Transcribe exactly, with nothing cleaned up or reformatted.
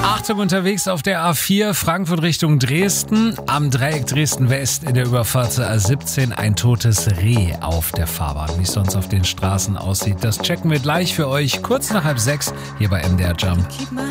Achtung, unterwegs auf der A vier Frankfurt Richtung Dresden. Am Dreieck Dresden-West in der Überfahrt zur A siebzehn ein totes Reh auf der Fahrbahn. Wie es sonst auf den Straßen aussieht, das checken wir gleich für euch kurz nach halb sechs hier bei M D R Jump.